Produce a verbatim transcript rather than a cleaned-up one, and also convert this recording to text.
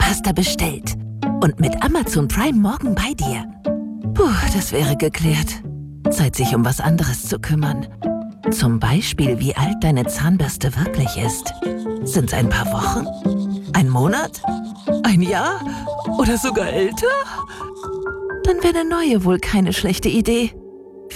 Zahnpasta bestellt und mit Amazon Prime morgen bei dir. Puh, das wäre geklärt. Zeit, sich um was anderes zu kümmern. Zum Beispiel, wie alt deine Zahnbürste wirklich ist. Sind's ein paar Wochen? Ein Monat? Ein Jahr? Oder sogar älter? Dann wäre eine neue wohl keine schlechte Idee.